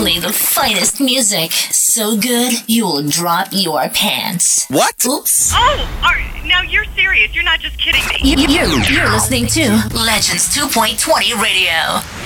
play the finest music. So good, you'll drop your pants. What? Oops. Oh, now you're serious. You're not just kidding me. You're listening to Legends 2.20 Radio.